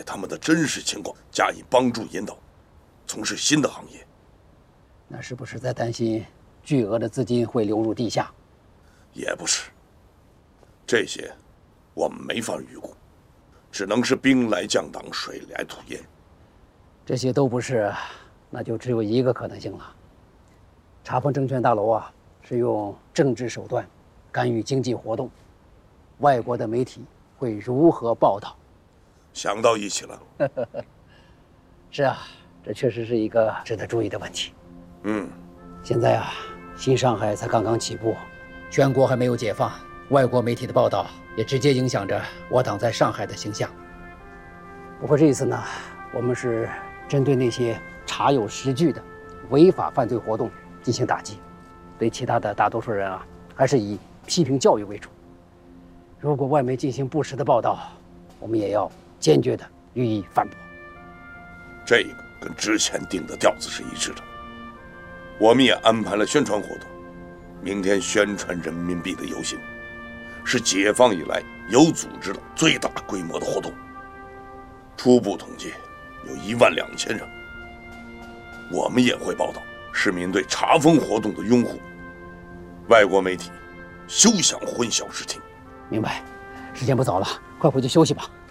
他们的真实情况加以帮助引导，从事新的行业。 那是不是在担心巨额的资金会流入地下？ 也不是，这些我们没法预估，只能是兵来将挡，水来土掩。 这些都不是，那就只有一个可能性了。茶丰证券大楼啊，是用政治手段干预经济活动，外国的媒体会如何报道？ 想到一起了。 是啊，这确实是一个值得注意的问题。现在啊，新上海才刚刚起步，全国还没有解放，外国媒体的报道也直接影响着我党在上海的形象。不过这一次呢，我们是针对那些查有实据的违法犯罪活动进行打击，对其他的大多数人啊，还是以批评教育为主。如果外媒进行不实的报道，我们也要坚决地予以反驳。 这个跟之前定的调子是一致的。我们也安排了宣传活动，明天宣传人民币的游行，是解放以来有组织的最大规模的活动。初步统计有12000人。我们也会报道市民对茶丰活动的拥护，外国媒体休想混淆视听。 明白，时间不早了，快回去休息吧。